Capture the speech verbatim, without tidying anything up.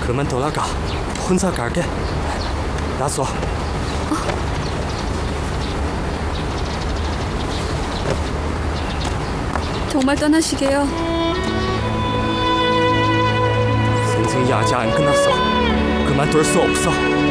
그만 돌아가. 혼자 갈게. 놔둬. 어? 정말 떠나시게요? 생생이 아직 안 끝났어. 그만둘 수 없어.